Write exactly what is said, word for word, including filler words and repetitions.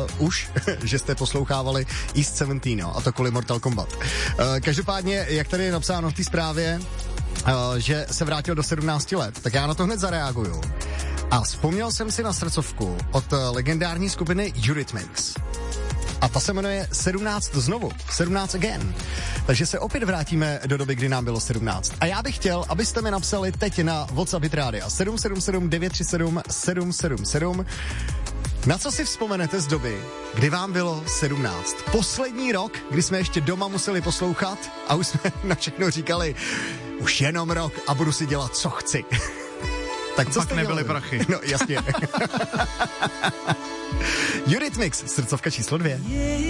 už, že jste poslouchávali East sedmnáct, no, a to kvůli Mortal Kombat. Uh, každopádně, jak tady je napsáno v té zprávě, uh, že se vrátil do sedmnácti let, tak já na to hned zareaguju. A vzpomněl jsem si na srdcovku od uh, legendární skupiny Eurythmics. A ta se jmenuje sedmnáct znovu, sedmnáct again. Takže se opět vrátíme do doby, kdy nám bylo sedmnáct. A já bych chtěl, abyste mi napsali teď na WhatsApp Hit Rádia sedm sedm sedm devět tři sedm sedm sedm sedm. Na co si vzpomenete z doby, kdy vám bylo sedmnáct? Poslední rok, kdy jsme ještě doma museli poslouchat a už jsme na všechno říkali, už jenom rok a budu si dělat, co chci. Tak co pak jste nebyly dělali? prachy. No jasně. Eurythmics, srdcovka číslo dvě.